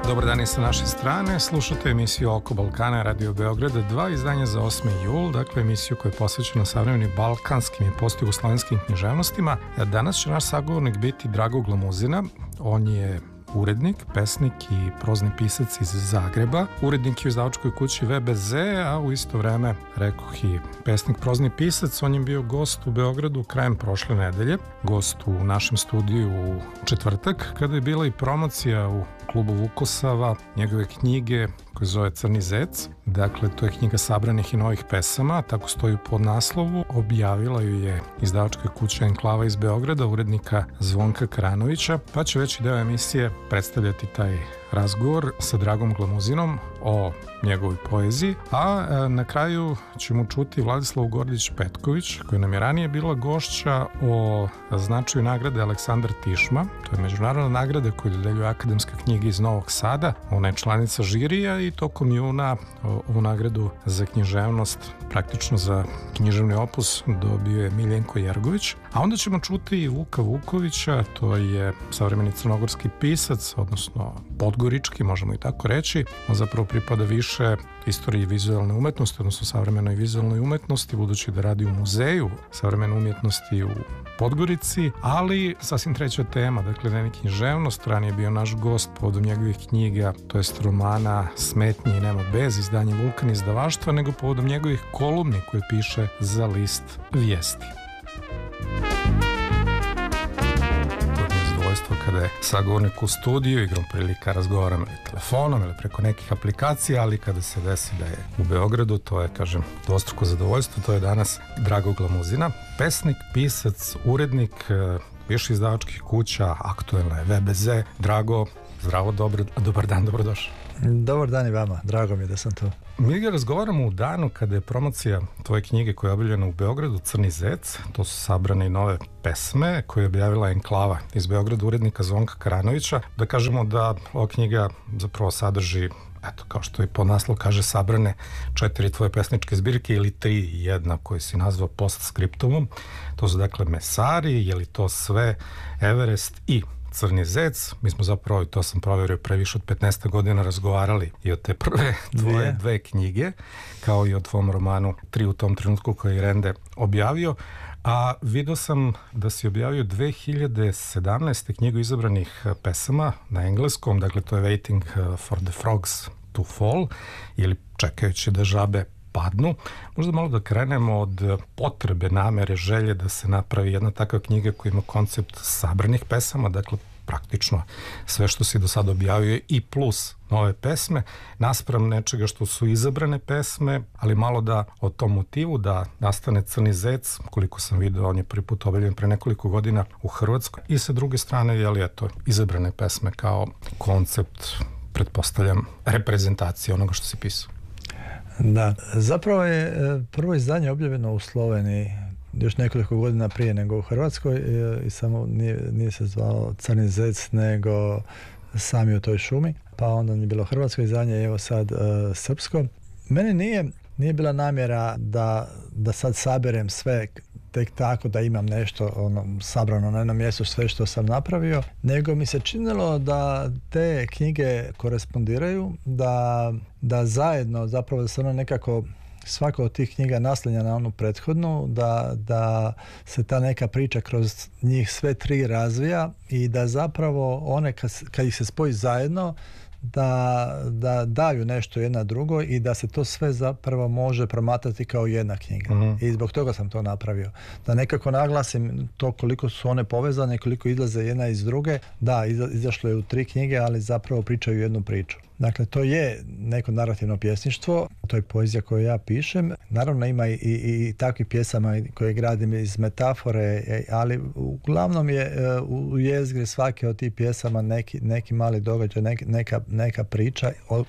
Dobar dan i sa naše strane. Slušate emisiju Oko Balkana Radio Beograda, 2 izdanja za 8. jul, dakle emisiju koja je posvećena savremenim balkanskim i postjugoslovenskim književnostima. Danas će naš sagovornik biti Drago Glamuzina. On je urednik, pesnik i prozni pisac iz Zagreba. Urednik je u izdavačkoj kući VBZ, a u isto vreme, rekoh, i pesnik, prozni pisac. On je bio gost u Beogradu krajem prošle nedelje, gost u našem studiju u četvrtak, kada je bila i promocija u klubu Vukosava njegove knjige koja zove Crni zec. Dakle, to je knjiga sabranih i novih pesama, tako stoji u podnaslovu. Objavila ju je izdavačka kuća Enklava iz Beograda, urednika Zvonka Karanovića, pa će veći deo emisije predstavljati taj razgovor sa Dragom Glamuzinom o njegovoj poeziji, a na kraju ćemo čuti Vladislavu Gordić-Petković, koja nam je ranije bila gošća, o značaju nagrade Aleksandar Tišma. To je međunarodna nagrada koju dodeljuje Akademska knjiga iz Novog Sada. Ona je članica žirija i tokom juna ovu nagradu za književnost, praktično za književni opus, dobio je Miljenko Jergović. A onda ćemo čuti i Vuka Vukovića, to je savremeni crnogorski pisac, odnosno podgorički, možemo i tako reći. On zapravo pripada više istoriji vizualne umetnosti, odnosno savremenoj vizualnoj umetnosti, budući da radi u muzeju savremene umjetnosti u Podgorici, ali sasvim treća tema, dakle ne književnost. Ranije je bio naš gost povodom njegovih knjiga, to jest romana Smetnje i nema bez, izdanje Vulkan izdavaštva, nego povodom njegovih kolumni koje piše za list Vijesti. Kada je sagovornik u studiju, igram prilika, razgovaram ili telefonom ili preko nekih aplikacija, ali kada se desi da je u Beogradu, to je, kažem, dvostruko zadovoljstvo. To je danas Drago Glamuzina, pesnik, pisac, urednik više izdavačkih kuća, aktuelna je VBZ. Drago, zdravo, dobar dan, dobrodošao. Dobar dan i vama, drago mi je da sam tu. Mi ga razgovaramo u danu kada je promocija tvoje knjige koja je objavljena u Beogradu, Crni zec. To su sabrane i nove pesme koje je objavila Enklava iz Beograda, urednika Zvonka Karanovića. Da kažemo da ova knjiga zapravo sadrži, eto, kao što i podnaslov kaže, sabrane 4 tvoje pesničke zbirke ili 3, jedna koju si nazvao postskriptumom. To su dakle Mesari, je li to sve, Everest i Crni zec. Mi smo zapravo, i to sam provjerio, pre više od 15 godina razgovarali i o te prve tvoje dve knjige, kao i o tvom romanu 3 u tom trenutku koji je Rende objavio. A vidio sam da si objavio 2017. knjigu izabranih pesama na engleskom, dakle to je Waiting for the Frogs to Fall, ili Čekajući da žabe padnu. Možda malo da krenemo od potrebe, namere, želje da se napravi jedna takva knjiga koja ima koncept sabranih pesama, dakle praktično sve što si do sada objavio i plus nove pesme, naspram nečega što su izabrane pesme, ali malo da o tom motivu da nastane Crni zec, koliko sam vidio, on je prvi put objavljen pre nekoliko godina u Hrvatskoj, i sa druge strane, jeli, eto, izabrane pesme kao koncept, pretpostavljam, reprezentacije onoga što si pisao. Da, zapravo je prvo izdanje objavljeno u Sloveniji još nekoliko godina prije nego u Hrvatskoj i samo nije se zvao Crni zec, nego Sami u toj šumi, pa onda je bilo hrvatsko izdanje i evo sad srpsko. Meni nije bila namjera da sad saberem sve tek tako da imam nešto sabrano na jednom mjestu, sve što sam napravio, nego mi se činilo da te knjige korespondiraju, da zajedno, zapravo da se ono nekako svaka od tih knjiga naslanja na onu prethodnu, da se ta neka priča kroz njih sve 3 razvija i da zapravo one kad ih se spoji zajedno da daju nešto jedna drugoj i da se to sve zapravo može promatrati kao jedna knjiga. I zbog toga sam to napravio. Da nekako naglasim to koliko su one povezane, koliko izlaze jedna iz druge. Da, izašlo je u 3 knjige, ali zapravo pričaju jednu priču. Dakle, to je neko narativno pjesništvo, to je poezija koju ja pišem. Naravno ima i takvih pjesama koje gradim iz metafore, ali uglavnom je u jezgri svake od tih pjesama neki mali događaj, neka priča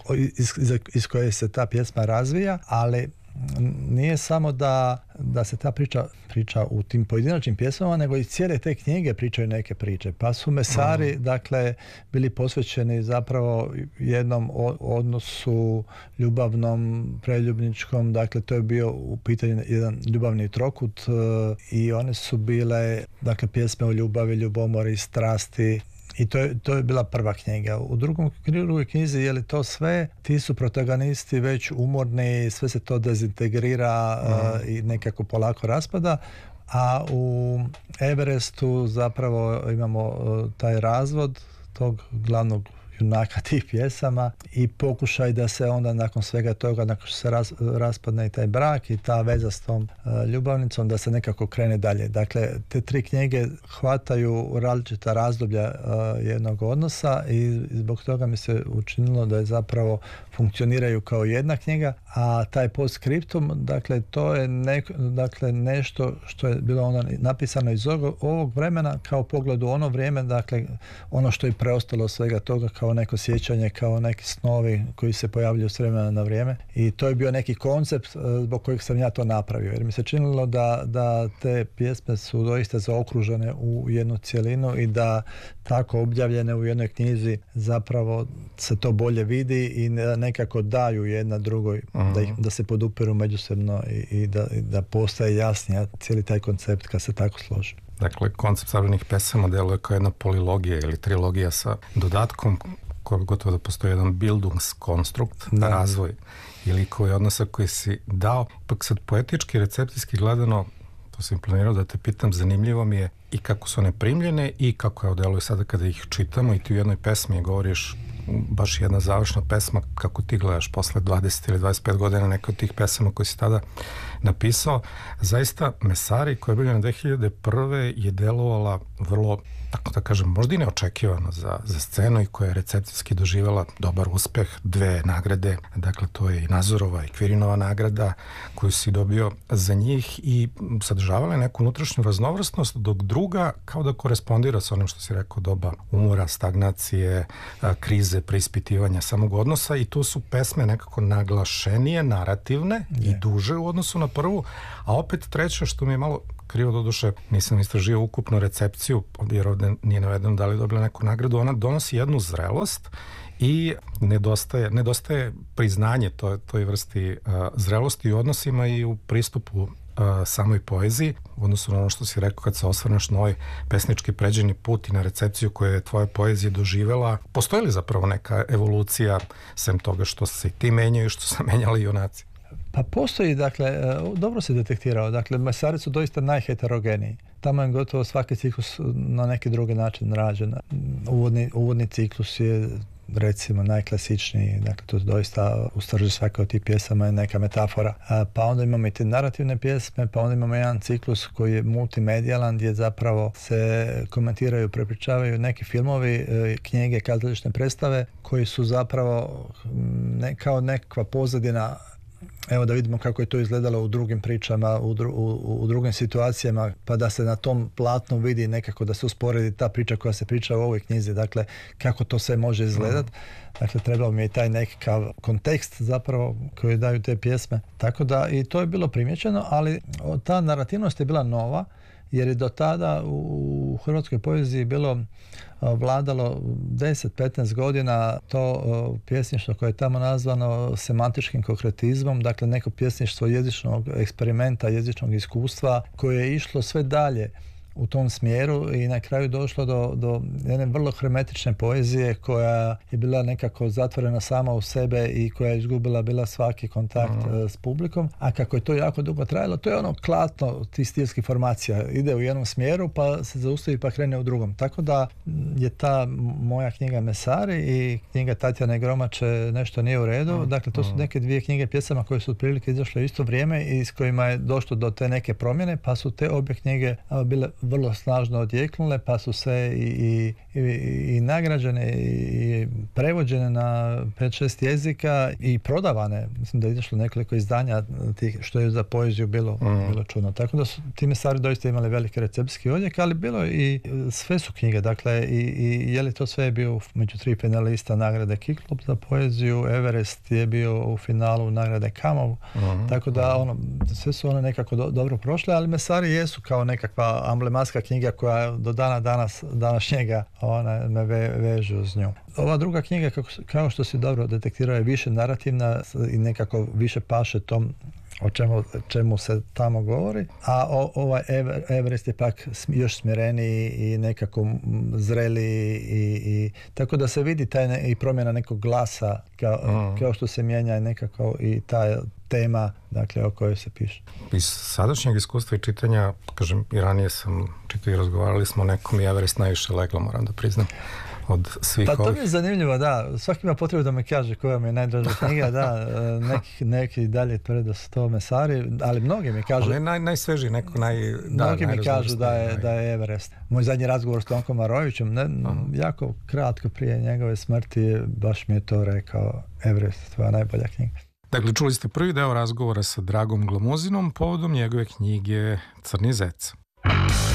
iz koje se ta pjesma razvija, ali nije samo da se ta priča u tim pojedinačnim pjesmama, nego i cijele te knjige pričaju neke priče. Pa su Mesari, dakle, bili posvećeni zapravo jednom odnosu ljubavnom, preljubničkom, dakle, to je bio u pitanju jedan ljubavni trokut i one su bile, dakle, pjesme o ljubavi, ljubomori, strasti I to je bila prva knjiga. U drugoj knjizi je li to sve, ti su protagonisti već umorni, sve se to dezintegrira i nekako polako raspada, a u Everestu zapravo imamo taj razvod tog glavnog junaka tih pjesama i pokušaj da se onda nakon svega toga, nakon što se raspadne i taj brak i ta veza s tom ljubavnicom, da se nekako krene dalje. Dakle, te 3 knjige hvataju različita razdoblja jednog odnosa i zbog toga mi se učinilo da je zapravo funkcioniraju kao jedna knjiga, a taj postscriptum, dakle, to je nešto što je bilo ono napisano iz ovog vremena kao pogled u ono vrijeme, dakle, ono što je preostalo svega toga kao neko sjećanje, kao neki snovi koji se pojavljuju s vremena na vrijeme. I to je bio neki koncept zbog kojeg sam ja to napravio. Jer mi se činilo da te pjesme su doista zaokružene u jednu cjelinu i da tako objavljene u jednoj knjizi zapravo se to bolje vidi i nekako daju jedna drugoj, da se podupiru međusobno i da postaje jasnija cijeli taj koncept kad se tako složi. Dakle, koncept savremenih pesama deluje kao jedna polilogija ili trilogija sa dodatkom koji gotovo da postoji jedan Bildungskonstrukt, razvoj i likove odnosa koji si dao. Ipak sad poetički, recepcijski gledano, to sam planirao da te pitam, zanimljivo mi je i kako su one primljene i kako deluju sada kada ih čitamo i ti u jednoj pesmi govoriš, baš jedna završna pesma, kako ti gledaš posle 20 ili 25 godina neke od tih pesama koje si tada napisao. Zaista Mesari, koja je bila na 2001. je delovala vrlo, tako da kažem, možda i neočekivano za scenu i koja je recepcijski doživjela dobar uspeh, 2 nagrade, dakle to je i Nazorova i Kvirinova nagrada koju si dobio za njih i sadržavala je neku unutrašnju raznovrsnost, dok druga kao da korespondira sa onim što si rekao, doba umora, stagnacije, krize, preispitivanja samog odnosa i tu su pesme nekako naglašenije, narativne i duže u odnosu na prvu, a opet treće što mi je malo krivo, doduše nisam istražio ukupnu recepciju jer ovdje nije navedeno da li je dobila neku nagradu, ona donosi jednu zrelost i nedostaje priznanje toj vrsti zrelosti u odnosima i u pristupu samoj poeziji, u odnosu na ono što si rekao kad se osvrneš na ovaj pesnički pređeni put i na recepciju koju je tvoja poezija doživjela. Postoji li zapravo neka evolucija sem toga što se i ti menjaju i što se menjali junaci? Pa postoji, dakle, dobro se detektirao, dakle, Mesari su doista najheterogeniji. Tamo je gotovo svaki ciklus na neki drugi način rađen. Uvodni ciklus je recimo najklasičniji, dakle to doista u srži svake od tih pjesama je neka metafora. Pa onda imamo i te narativne pjesme, pa onda imamo jedan ciklus koji je multimedijalan gdje zapravo se komentiraju, prepričavaju neki filmovi, knjige, kazališne predstave koji su zapravo kao nekakva pozadina. Evo da vidimo kako je to izgledalo u drugim pričama, u drugim situacijama, pa da se na tom platnu vidi nekako da se usporedi ta priča koja se priča u ovoj knjizi, dakle kako to sve može izgledati. Dakle, trebalo mi je taj nekakav kontekst zapravo koji daju te pjesme. Tako da i to je bilo primjećeno, ali ta narativnost je bila nova, jer je do tada u hrvatskoj poeziji bilo vladalo 10-15 godina to pjesništvo koje je tamo nazvano semantičkim konkretizmom, dakle neko pjesništvo jezičnog eksperimenta, jezičnog iskustva koje je išlo sve dalje u tom smjeru i na kraju došlo do jedne vrlo hermetične poezije koja je bila nekako zatvorena sama u sebe i koja je izgubila bila svaki kontakt s publikom, a kako je to jako dugo trajalo, to je ono klatno tih stilskih formacija, ide u jednom smjeru pa se zaustavi pa krene u drugom. Tako da je ta moja knjiga Mesari i knjiga Tatjane Gromače Nešto nije u redu, dakle to su neke 2 knjige pjesama koje su otprilike izašle u isto vrijeme i s kojima je došlo do te neke promjene, pa su te obje knjige bile vrlo snažno odjeknule, pa su se i nagrađene i prevođene na 5-6 jezika i prodavane. Mislim da je izašlo nekoliko izdanja tih, što je za poeziju bilo čudno. Tako da su ti Mesari doista imali veliki recepcijski odjek, ali bilo i sve su knjige. Dakle, i je li to sve bio među 3 finalista nagrade Kiklop za poeziju, Everest je bio u finalu nagrade Kamov, tako da sve su one nekako dobro prošle, ali Mesari jesu kao nekakva emblematska knjiga koja do današnjega me vežu uz nju. Ova druga knjiga, kao što si dobro detektirao, je više narativna i nekako više paše tom o čemu se tamo govori, a ovaj Everest je pak još smjereniji i nekako zreliji i tako da se vidi i promjena nekog glasa kao što se mijenja nekako i ta tema, dakle, o kojoj se piše. Iz sadašnjeg iskustva i čitanja, kažem, i ranije sam čitao i razgovarali smo o nekom i Everest najviše leglo, moram da priznam, od svih ovih. Pa to mi je zanimljivo, da. Svaki ima potrebu da me kaže koja mi je najdraža knjiga, da. Neki dalje tvrde da su to mesari, ali mnogi mi kažu... Ali najsvežiji, mnogi mi kažu da je Everest. Moj zadnji razgovor s Tonkom Marovićem, jako kratko prije njegove smrti, baš mi je to rekao: Everest, tvoja najbolja knjiga. Dakle, čuli ste prvi deo razgovora sa Dragom Glamuzinom povodom njegove knjige Crni zec.